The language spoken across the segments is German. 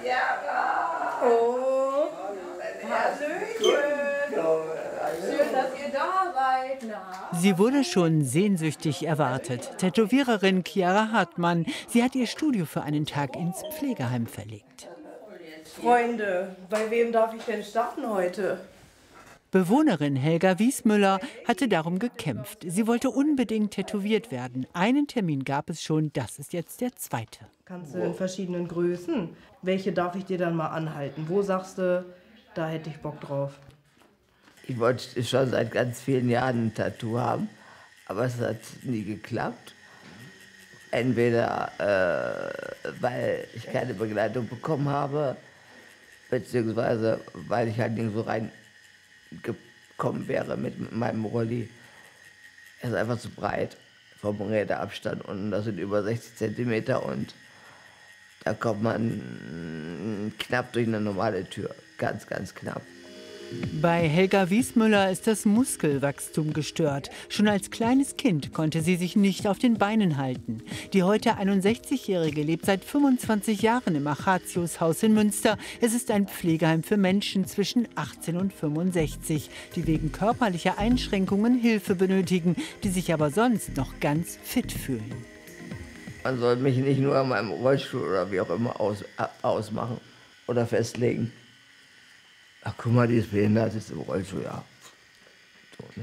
Oh, Hallöchen. Schön, dass ihr da seid. Na? Sie wurde schon sehnsüchtig erwartet. Tätowiererin Chiara Hartmann. Sie hat ihr Studio für einen Tag ins Pflegeheim verlegt. Freunde, bei wem darf ich denn starten heute? Bewohnerin Helga Wiesmüller hatte darum gekämpft. Sie wollte unbedingt tätowiert werden. Einen Termin gab es schon, das ist jetzt der zweite. Kannst du in verschiedenen Größen? Welche darf ich dir dann mal anhalten? Wo sagst du, da hätte ich Bock drauf? Ich wollte schon seit ganz vielen Jahren ein Tattoo haben, aber es hat nie geklappt. Entweder weil ich keine Begleitung bekommen habe, beziehungsweise weil ich halt nirgendwo reingekommen wäre mit meinem Rolli. Er ist einfach zu breit vom Räderabstand und das sind über 60 Zentimeter und da kommt man knapp durch eine normale Tür. Ganz, ganz knapp. Bei Helga Wiesmüller ist das Muskelwachstum gestört. Schon als kleines Kind konnte sie sich nicht auf den Beinen halten. Die heute 61-Jährige lebt seit 25 Jahren im Achatius-Haus in Münster. Es ist ein Pflegeheim für Menschen zwischen 18 und 65, die wegen körperlicher Einschränkungen Hilfe benötigen, die sich aber sonst noch ganz fit fühlen. Man soll mich nicht nur an meinem Rollstuhl oder wie auch immer ausmachen oder festlegen. Ach, guck mal, die ist behindert, ist im Rollstuhl, ja. So, ne?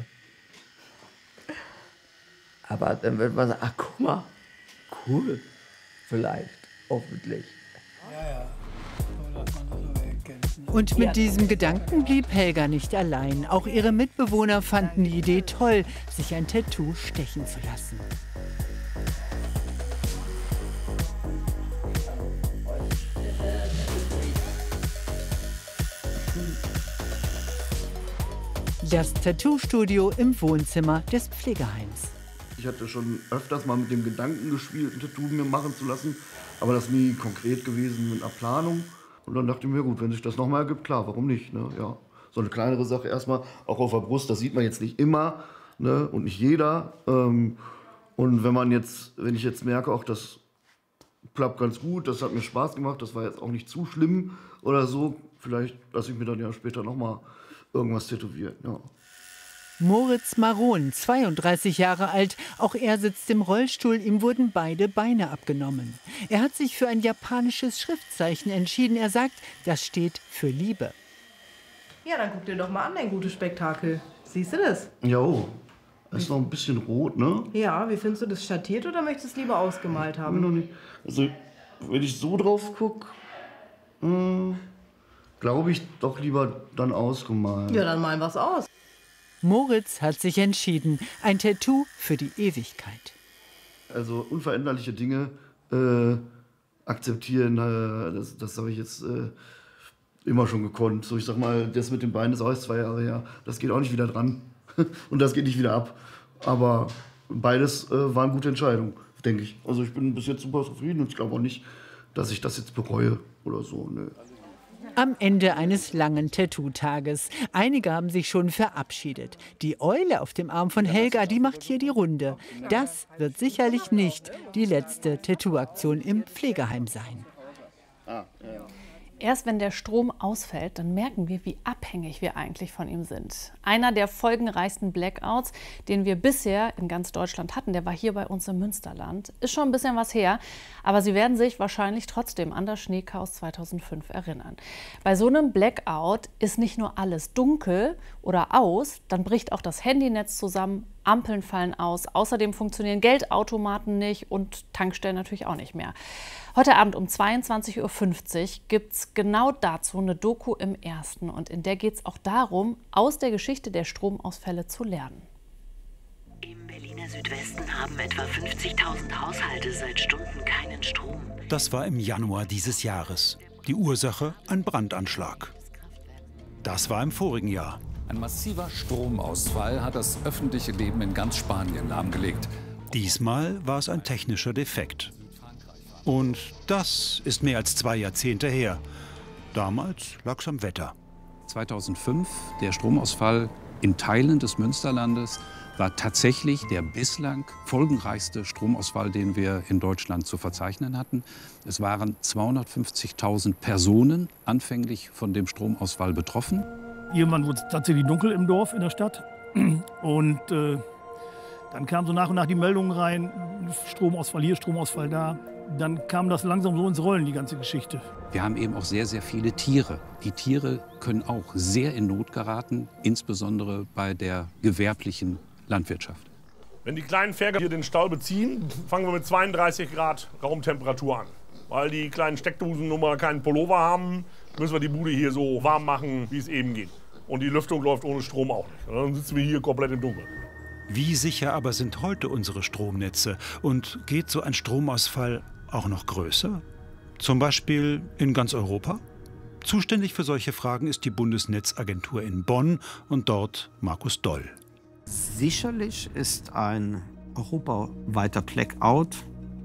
Aber dann wird man sagen, ach, guck mal, cool, vielleicht, hoffentlich. Und mit diesem Gedanken blieb Helga nicht allein. Auch ihre Mitbewohner fanden die Idee toll, sich ein Tattoo stechen zu lassen. Das Tattoo-Studio im Wohnzimmer des Pflegeheims. Ich hatte schon öfters mal mit dem Gedanken gespielt, ein Tattoo mir machen zu lassen, aber das nie konkret gewesen mit einer Planung. Und dann dachte ich mir, gut, wenn sich das nochmal ergibt, klar, warum nicht? Ne? Ja. So eine kleinere Sache erstmal, auch auf der Brust, das sieht man jetzt nicht immer, ne? Und nicht jeder. Und wenn ich jetzt merke, auch das klappt ganz gut, das hat mir Spaß gemacht, das war jetzt auch nicht zu schlimm oder so, vielleicht lasse ich mir dann ja später nochmal irgendwas tätowiert, ja. Moritz Maron, 32 Jahre alt, auch er sitzt im Rollstuhl, ihm wurden beide Beine abgenommen. Er hat sich für ein japanisches Schriftzeichen entschieden. Er sagt, das steht für Liebe. Ja, dann guck dir doch mal an, dein gutes Spektakel. Siehst du das? Jo, das ist noch ein bisschen rot, ne? Ja, wie findest du das, schattiert oder möchtest du es lieber ausgemalt haben? Noch nicht. Also, wenn ich so drauf gucke, glaube ich doch lieber dann ausgemalt. Ja, dann malen wir's aus. Moritz hat sich entschieden, ein Tattoo für die Ewigkeit. Also unveränderliche Dinge akzeptieren, das habe ich jetzt immer schon gekonnt. So, ich sag mal, das mit dem Bein ist auch erst 2 Jahre her. Das geht auch nicht wieder dran und das geht nicht wieder ab. Aber beides war eine gute Entscheidung, denke ich. Also ich bin bis jetzt super zufrieden und ich glaube auch nicht, dass ich das jetzt bereue oder so. Nö. Am Ende eines langen Tattoo-Tages. Einige haben sich schon verabschiedet. Die Eule auf dem Arm von Helga, die macht hier die Runde. Das wird sicherlich nicht die letzte Tattoo-Aktion im Pflegeheim sein. Erst wenn der Strom ausfällt, dann merken wir, wie abhängig wir eigentlich von ihm sind. Einer der folgenreichsten Blackouts, den wir bisher in ganz Deutschland hatten, der war hier bei uns im Münsterland. Ist schon ein bisschen was her, aber Sie werden sich wahrscheinlich trotzdem an das Schneechaos 2005 erinnern. Bei so einem Blackout ist nicht nur alles dunkel oder aus, dann bricht auch das Handynetz zusammen, Ampeln fallen aus, außerdem funktionieren Geldautomaten nicht und Tankstellen natürlich auch nicht mehr. Heute Abend um 22:50 Uhr gibt es genau dazu eine Doku im Ersten. Und in der geht es auch darum, aus der Geschichte der Stromausfälle zu lernen. Im Berliner Südwesten haben etwa 50.000 Haushalte seit Stunden keinen Strom. Das war im Januar dieses Jahres. Die Ursache ein Brandanschlag. Das war im vorigen Jahr. Ein massiver Stromausfall hat das öffentliche Leben in ganz Spanien lahmgelegt. Diesmal war es ein technischer Defekt. Und das ist mehr als 2 Jahrzehnte her. Damals lag es am Wetter. 2005 der Stromausfall in Teilen des Münsterlandes. war tatsächlich der bislang folgenreichste Stromausfall, den wir in Deutschland zu verzeichnen hatten. Es waren 250.000 Personen anfänglich von dem Stromausfall betroffen. Irgendwann wurde es tatsächlich dunkel im Dorf, in der Stadt. Und dann kamen so nach und nach die Meldungen rein, Stromausfall hier, Stromausfall da. Dann kam das langsam so ins Rollen, die ganze Geschichte. Wir haben eben auch sehr, sehr viele Tiere. Die Tiere können auch sehr in Not geraten, insbesondere bei der gewerblichen Landwirtschaft. Wenn die kleinen Ferkel hier den Stall beziehen, fangen wir mit 32 Grad Raumtemperatur an. Weil die kleinen Steckdosen nun mal keinen Pullover haben, müssen wir die Bude hier so warm machen, wie es eben geht. Und die Lüftung läuft ohne Strom auch nicht. Dann sitzen wir hier komplett im Dunkeln. Wie sicher aber sind heute unsere Stromnetze? Und geht so ein Stromausfall auch noch größer? Zum Beispiel in ganz Europa? Zuständig für solche Fragen ist die Bundesnetzagentur in Bonn und dort Markus Doll. Sicherlich ist ein europaweiter Blackout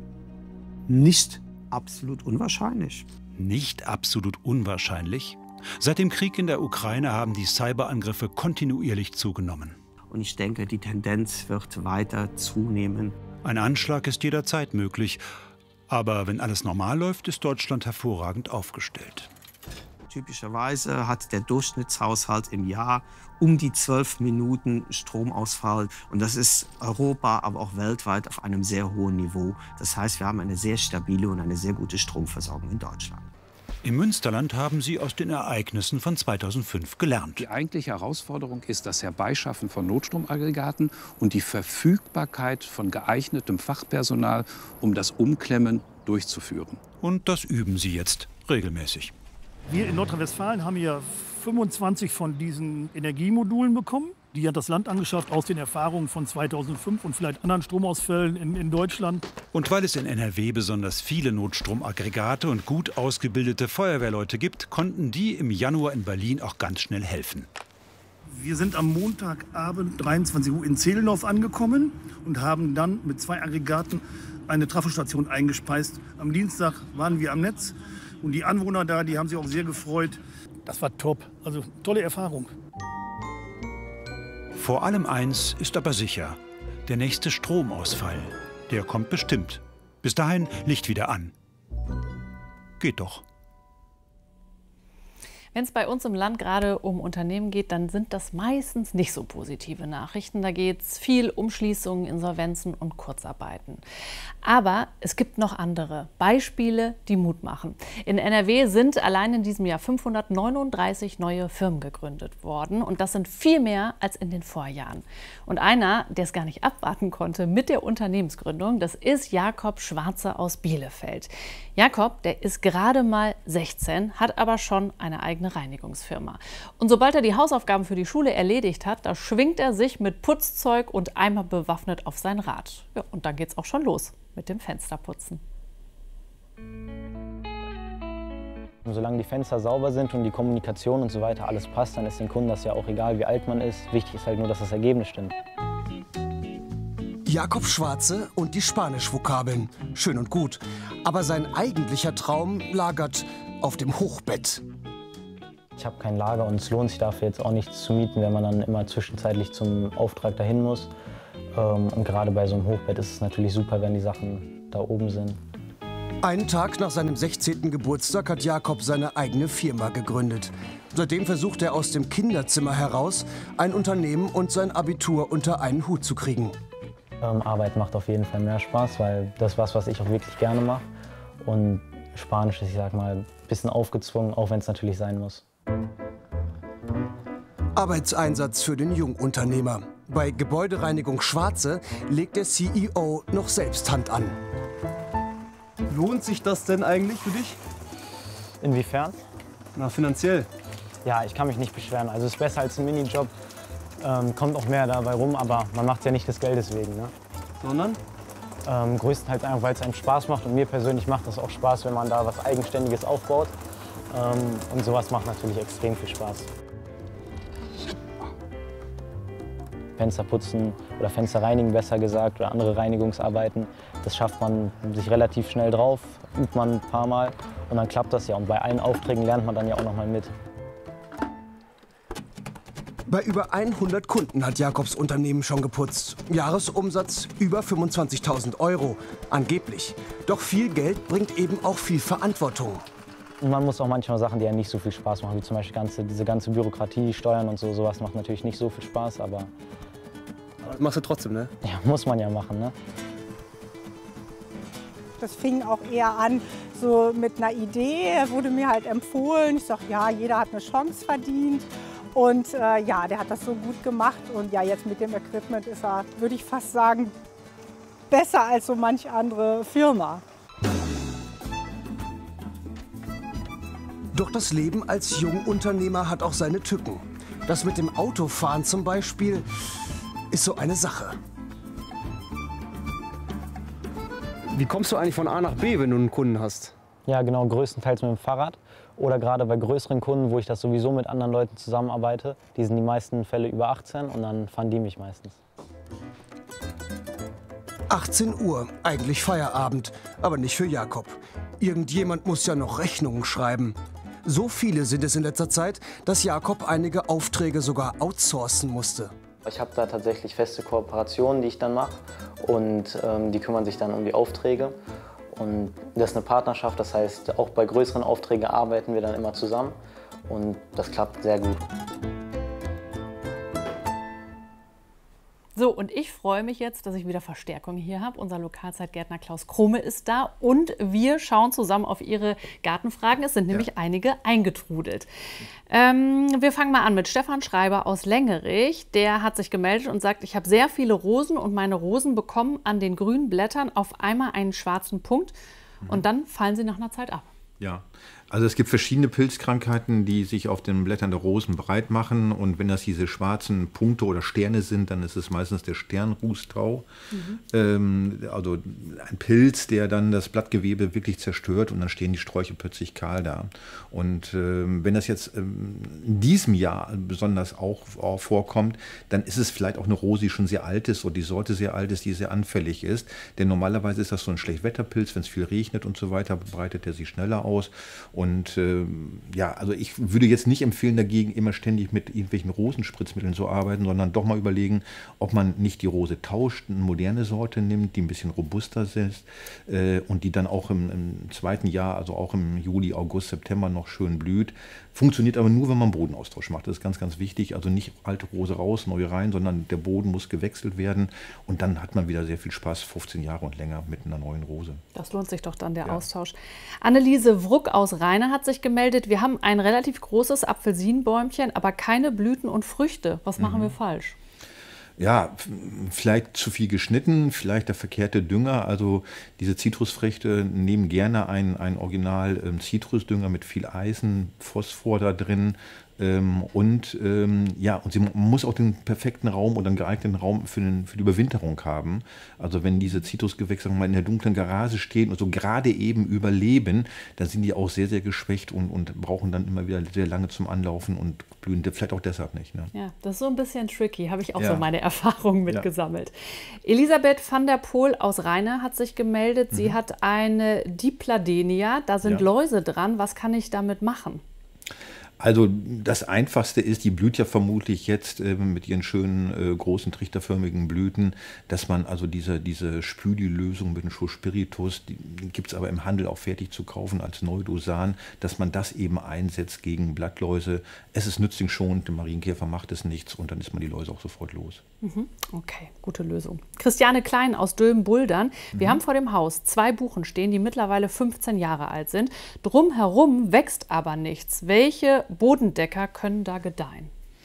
nicht absolut unwahrscheinlich. Nicht absolut unwahrscheinlich? Seit dem Krieg in der Ukraine haben die Cyberangriffe kontinuierlich zugenommen. Und ich denke, die Tendenz wird weiter zunehmen. Ein Anschlag ist jederzeit möglich. Aber wenn alles normal läuft, ist Deutschland hervorragend aufgestellt. Typischerweise hat der Durchschnittshaushalt im Jahr um die 12 Minuten Stromausfall. Und das ist Europa, aber auch weltweit auf einem sehr hohen Niveau. Das heißt, wir haben eine sehr stabile und eine sehr gute Stromversorgung in Deutschland. Im Münsterland haben sie aus den Ereignissen von 2005 gelernt. Die eigentliche Herausforderung ist das Herbeischaffen von Notstromaggregaten und die Verfügbarkeit von geeignetem Fachpersonal, um das Umklemmen durchzuführen. Und das üben sie jetzt regelmäßig. Wir in Nordrhein-Westfalen haben hier 25 von diesen Energiemodulen bekommen. Die hat das Land angeschafft aus den Erfahrungen von 2005 und vielleicht anderen Stromausfällen in Deutschland. Und weil es in NRW besonders viele Notstromaggregate und gut ausgebildete Feuerwehrleute gibt, konnten die im Januar in Berlin auch ganz schnell helfen. Wir sind am Montagabend 23 Uhr in Zehlendorf angekommen und haben dann mit 2 Aggregaten eine Trafostation eingespeist. Am Dienstag waren wir am Netz und die Anwohner da, die haben sich auch sehr gefreut. Das war top, also tolle Erfahrung. Vor allem eins ist aber sicher: der nächste Stromausfall, der kommt bestimmt. Bis dahin Licht wieder an. Geht doch. Wenn es bei uns im Land gerade um Unternehmen geht, dann sind das meistens nicht so positive Nachrichten. Da geht es viel um Schließungen, Insolvenzen und Kurzarbeiten. Aber es gibt noch andere Beispiele, die Mut machen. In NRW sind allein in diesem Jahr 539 neue Firmen gegründet worden. Und das sind viel mehr als in den Vorjahren. Und einer, der es gar nicht abwarten konnte mit der Unternehmensgründung, das ist Jakob Schwarze aus Bielefeld. Jakob, der ist gerade mal 16, hat aber schon eine eigene Reinigungsfirma. Und sobald er die Hausaufgaben für die Schule erledigt hat, da schwingt er sich mit Putzzeug und Eimer bewaffnet auf sein Rad. Ja, und dann geht's auch schon los mit dem Fensterputzen. Solange die Fenster sauber sind und die Kommunikation und so weiter alles passt, dann ist den Kunden das ja auch egal, wie alt man ist. Wichtig ist halt nur, dass das Ergebnis stimmt. Jakob Schwarze und die Spanisch-Vokabeln. Schön und gut. Aber sein eigentlicher Traum lagert auf dem Hochbett. Ich habe kein Lager und es lohnt sich dafür jetzt auch nichts zu mieten, wenn man dann immer zwischenzeitlich zum Auftrag dahin muss. Und gerade bei so einem Hochbett ist es natürlich super, wenn die Sachen da oben sind. Einen Tag nach seinem 16. Geburtstag hat Jakob seine eigene Firma gegründet. Seitdem versucht er aus dem Kinderzimmer heraus, ein Unternehmen und sein Abitur unter einen Hut zu kriegen. Arbeit macht auf jeden Fall mehr Spaß, weil das ist was ich auch wirklich gerne mache. Und Spanisch ist, ich sag mal, ein bisschen aufgezwungen, auch wenn es natürlich sein muss. Arbeitseinsatz für den Jungunternehmer. Bei Gebäudereinigung Schwarze legt der CEO noch selbst Hand an. Lohnt sich das denn eigentlich für dich? Inwiefern? Na, finanziell. Ja, ich kann mich nicht beschweren. Also es ist besser als ein Minijob. Kommt auch mehr dabei rum, aber man macht ja nicht des Geldes wegen. Ne? Sondern? Größtenteils einfach, weil es einem Spaß macht. Und mir persönlich macht das auch Spaß, wenn man da was Eigenständiges aufbaut. Und sowas macht natürlich extrem viel Spaß. Fenster putzen oder Fenster reinigen, besser gesagt, oder andere Reinigungsarbeiten. Das schafft man sich relativ schnell drauf, übt man ein paar Mal und dann klappt das ja. Und bei allen Aufträgen lernt man dann ja auch noch mal mit. Bei über 100 Kunden hat Jakobs Unternehmen schon geputzt. Jahresumsatz über 25.000 €, angeblich. Doch viel Geld bringt eben auch viel Verantwortung. Man muss auch manchmal Sachen, die ja nicht so viel Spaß machen, wie zum Beispiel diese ganze Bürokratie, Steuern und so. Sowas macht natürlich nicht so viel Spaß, aber... Das machst du trotzdem, ne? Ja, muss man ja machen, ne? Das fing auch eher an so mit einer Idee, wurde mir halt empfohlen. Ich sag, ja, jeder hat eine Chance verdient. Und ja, der hat das so gut gemacht. Und ja, jetzt mit dem Equipment ist er, würde ich fast sagen, besser als so manch andere Firma. Doch das Leben als Jungunternehmer hat auch seine Tücken. Das mit dem Autofahren zum Beispiel ist so eine Sache. Wie kommst du eigentlich von A nach B, wenn du einen Kunden hast? Ja, genau, größtenteils mit dem Fahrrad. Oder gerade bei größeren Kunden, wo ich das sowieso mit anderen Leuten zusammenarbeite. Die sind die meisten Fälle über 18 und dann fahren die mich meistens. 18 Uhr, eigentlich Feierabend, aber nicht für Jakob. Irgendjemand muss ja noch Rechnungen schreiben. So viele sind es in letzter Zeit, dass Jakob einige Aufträge sogar outsourcen musste. Ich habe da tatsächlich feste Kooperationen, die ich dann mache und die kümmern sich dann um die Aufträge. Und das ist eine Partnerschaft, das heißt, auch bei größeren Aufträgen arbeiten wir dann immer zusammen und das klappt sehr gut. So, und ich freue mich jetzt, dass ich wieder Verstärkung hier habe. Unser Lokalzeitgärtner Klaus Krumme ist da und wir schauen zusammen auf Ihre Gartenfragen. Es sind nämlich einige eingetrudelt. Wir fangen mal an mit Stefan Schreiber aus Längerich. Der hat sich gemeldet und sagt, ich habe sehr viele Rosen und meine Rosen bekommen an den grünen Blättern auf einmal einen schwarzen Punkt und dann fallen sie nach einer Zeit ab. Ja, also es gibt verschiedene Pilzkrankheiten, die sich auf den Blättern der Rosen breit machen. Und wenn das diese schwarzen Punkte oder Sterne sind, dann ist es meistens der Sternrußtau. Also ein Pilz, der dann das Blattgewebe wirklich zerstört und dann stehen die Sträucher plötzlich kahl da. Und wenn das jetzt in diesem Jahr besonders auch vorkommt, dann ist es vielleicht auch eine Rose, die schon sehr alt ist oder die Sorte sehr alt ist, die sehr anfällig ist. Denn normalerweise ist das so ein Schlechtwetterpilz, wenn es viel regnet und so weiter, breitet er sich schneller aus. Und ja, also ich würde jetzt nicht empfehlen, dagegen immer ständig mit irgendwelchen Rosenspritzmitteln zu arbeiten, sondern doch mal überlegen, ob man nicht die Rose tauscht, eine moderne Sorte nimmt, die ein bisschen robuster ist und die dann auch im zweiten Jahr, also auch im Juli, August, September noch schön blüht. Funktioniert aber nur, wenn man Bodenaustausch macht. Das ist ganz, ganz wichtig. Also nicht alte Rose raus, neue rein, sondern der Boden muss gewechselt werden. Und dann hat man wieder sehr viel Spaß, 15 Jahre und länger mit einer neuen Rose. Das lohnt sich doch dann, der Austausch. Anneliese Wruck aus Rheine hat sich gemeldet. Wir haben ein relativ großes Apfelsinenbäumchen, aber keine Blüten und Früchte. Was machen wir falsch? Ja, vielleicht zu viel geschnitten, vielleicht der verkehrte Dünger. Also diese Zitrusfrüchte nehmen gerne einen Original Zitrusdünger mit viel Eisen, Phosphor da drin. Und man muss auch den perfekten Raum oder einen geeigneten Raum für die Überwinterung haben. Also wenn diese Zitrusgewächse mal in der dunklen Garage stehen und so gerade eben überleben, dann sind die auch sehr, sehr geschwächt und brauchen dann immer wieder sehr lange zum Anlaufen und blühen vielleicht auch deshalb nicht. Ne? Ja, das ist so ein bisschen tricky, habe ich auch so meine Erfahrungen mitgesammelt. Elisabeth van der Poel aus Rheine hat sich gemeldet. Sie hat eine Dipladenia, da sind Läuse dran. Was kann ich damit machen? Also das Einfachste ist, die blüht ja vermutlich jetzt mit ihren schönen großen trichterförmigen Blüten, dass man also diese Spüli-Lösung mit dem Spiritus, die gibt es aber im Handel auch fertig zu kaufen als Neudosan, dass man das eben einsetzt gegen Blattläuse. Es ist nützlich schonend, der Marienkäfer macht es nichts und dann ist man die Läuse auch sofort los. Okay, gute Lösung. Christiane Klein aus Dülmen-Buldern. Wir haben vor dem Haus 2 Buchen stehen, die mittlerweile 15 Jahre alt sind. Drumherum wächst aber nichts. Welche Bodendecker können da gedeihen?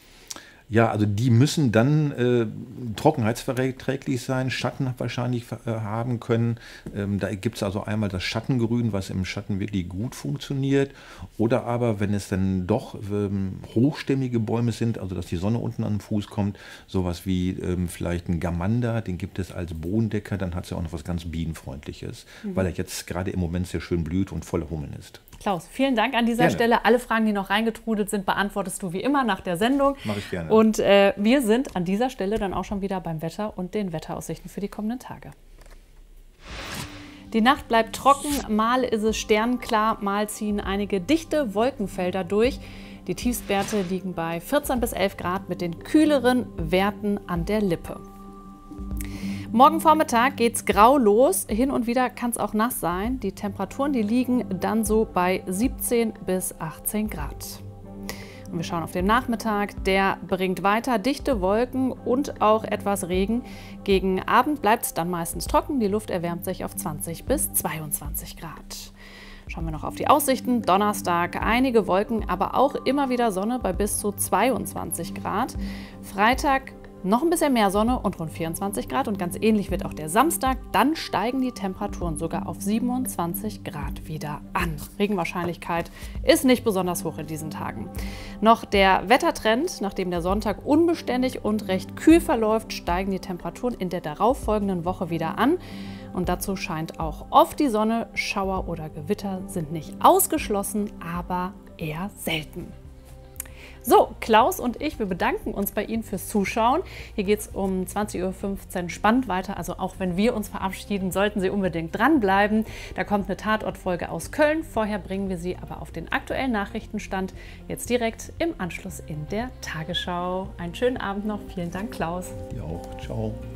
Ja, also die müssen dann trockenheitsverträglich sein, Schatten wahrscheinlich haben können. Da gibt es also einmal das Schattengrün, was im Schatten wirklich gut funktioniert. Oder aber, wenn es dann doch hochstämmige Bäume sind, also dass die Sonne unten an den Fuß kommt, sowas wie vielleicht ein Gamander, den gibt es als Bodendecker, dann hat es ja auch noch was ganz Bienenfreundliches, weil er jetzt gerade im Moment sehr schön blüht und voller Hummeln ist. Klaus, vielen Dank an dieser Stelle. Alle Fragen, die noch reingetrudelt sind, beantwortest du wie immer nach der Sendung. Mache ich gerne. Und wir sind an dieser Stelle dann auch schon wieder beim Wetter und den Wetteraussichten für die kommenden Tage. Die Nacht bleibt trocken, mal ist es sternklar, mal ziehen einige dichte Wolkenfelder durch. Die Tiefstwerte liegen bei 14 bis 11 Grad mit den kühleren Werten an der Lippe. Morgen Vormittag geht's grau los. Hin und wieder kann es auch nass sein. Die Temperaturen, die liegen dann so bei 17 bis 18 Grad. Und wir schauen auf den Nachmittag. Der bringt weiter dichte Wolken und auch etwas Regen. Gegen Abend bleibt es dann meistens trocken. Die Luft erwärmt sich auf 20 bis 22 Grad. Schauen wir noch auf die Aussichten. Donnerstag einige Wolken, aber auch immer wieder Sonne bei bis zu 22 Grad. Freitag noch ein bisschen mehr Sonne und rund 24 Grad und ganz ähnlich wird auch der Samstag. Dann steigen die Temperaturen sogar auf 27 Grad wieder an. Regenwahrscheinlichkeit ist nicht besonders hoch in diesen Tagen. Noch der Wettertrend, nachdem der Sonntag unbeständig und recht kühl verläuft, steigen die Temperaturen in der darauffolgenden Woche wieder an. Und dazu scheint auch oft die Sonne. Schauer oder Gewitter sind nicht ausgeschlossen, aber eher selten. So, Klaus und ich, wir bedanken uns bei Ihnen fürs Zuschauen. Hier geht es um 20:15 Uhr spannend weiter. Also auch wenn wir uns verabschieden, sollten Sie unbedingt dranbleiben. Da kommt eine Tatortfolge aus Köln. Vorher bringen wir Sie aber auf den aktuellen Nachrichtenstand. Jetzt direkt im Anschluss in der Tagesschau. Einen schönen Abend noch. Vielen Dank, Klaus. Ja auch. Ciao.